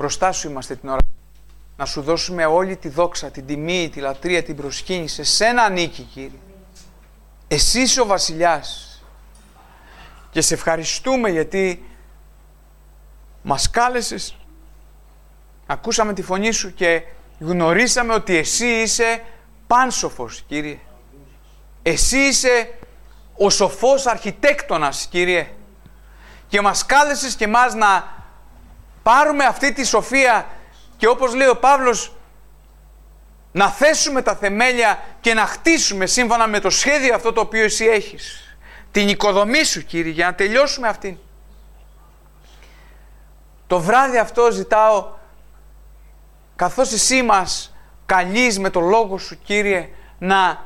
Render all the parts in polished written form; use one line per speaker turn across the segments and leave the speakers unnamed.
Μπροστά σου είμαστε την ώρα. Να σου δώσουμε όλη τη δόξα, την τιμή, τη λατρεία, την προσκύνη. Σε σένα ανήκει, Κύριε. Εσύ είσαι ο βασιλιάς. Και σε ευχαριστούμε γιατί μας κάλεσες, ακούσαμε τη φωνή σου και γνωρίσαμε ότι εσύ είσαι πάνσοφος, Κύριε. Εσύ είσαι ο σοφός αρχιτέκτονας, Κύριε. Και μας κάλεσες και μας να πάρουμε αυτή τη σοφία και όπως λέει ο Παύλος, να θέσουμε τα θεμέλια και να χτίσουμε σύμφωνα με το σχέδιο αυτό το οποίο εσύ έχεις. Την οικοδομή σου, Κύριε, για να τελειώσουμε αυτήν. Το βράδυ αυτό ζητάω, καθώς εσύ μας καλείς με το λόγο σου, Κύριε, να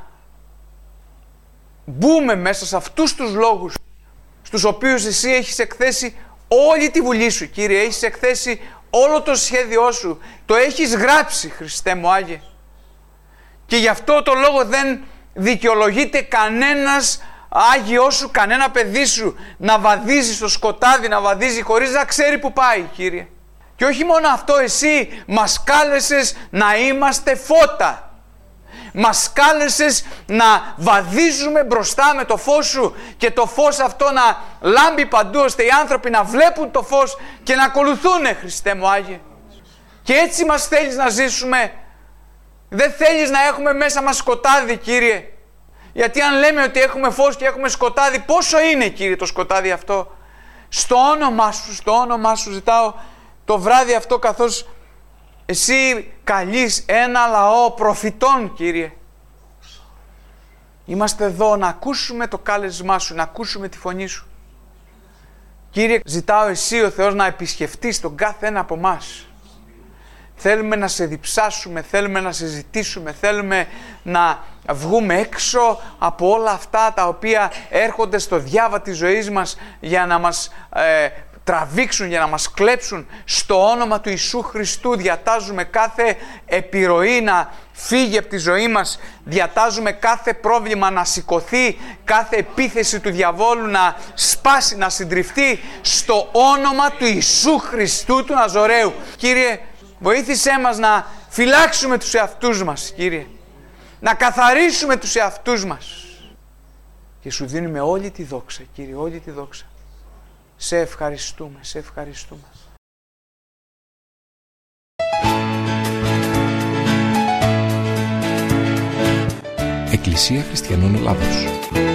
μπούμε μέσα σε αυτούς τους λόγους στους οποίους εσύ έχεις εκθέσει όλη τη βουλή σου, Κύριε. Έχεις εκθέσει όλο το σχέδιό σου. Το έχεις γράψει, Χριστέ μου Άγιε. Και γι' αυτό το λόγο δεν δικαιολογείται κανένας Άγιός σου, κανένα παιδί σου να βαδίζει στο σκοτάδι, να βαδίζει χωρίς να ξέρει που πάει, Κύριε. Και όχι μόνο αυτό, εσύ μας κάλεσες να είμαστε φώτα. Μας κάλεσες να βαδίζουμε μπροστά με το φως σου και το φως αυτό να λάμπει παντού ώστε οι άνθρωποι να βλέπουν το φως και να ακολουθούνε, Χριστέ μου Άγιε. Και έτσι μας θέλεις να ζήσουμε. Δεν θέλεις να έχουμε μέσα μας σκοτάδι, Κύριε. Γιατί αν λέμε ότι έχουμε φως και έχουμε σκοτάδι, πόσο είναι, Κύριε, το σκοτάδι αυτό? Στο όνομά σου ζητάω το βράδυ αυτό, καθώς εσύ καλείς ένα λαό προφητών, Κύριε. Είμαστε εδώ να ακούσουμε το κάλεσμά σου, να ακούσουμε τη φωνή σου. Κύριε, ζητάω εσύ ο Θεός να επισκεφτείς τον κάθε ένα από εμάς. Θέλουμε να σε διψάσουμε, θέλουμε να σε ζητήσουμε, θέλουμε να βγούμε έξω από όλα αυτά τα οποία έρχονται στο διάβα της ζωής μας για να μας τραβήξουν, για να μας κλέψουν. Στο όνομα του Ιησού Χριστού διατάζουμε κάθε επιρροή να φύγει από τη ζωή μας, διατάζουμε κάθε πρόβλημα να σηκωθεί, κάθε επίθεση του διαβόλου να σπάσει, να συντριφτεί, στο όνομα του Ιησού Χριστού του Ναζωραίου. Κύριε, βοήθησέ μας να φυλάξουμε τους εαυτούς μας, Κύριε. Να καθαρίσουμε τους εαυτούς μας. Και σου δίνουμε όλη τη δόξα, Κύριε, όλη τη δόξα. Σε ευχαριστούμε, σε ευχαριστούμε.
Εκκλησία Χριστιανών Ελλάδος.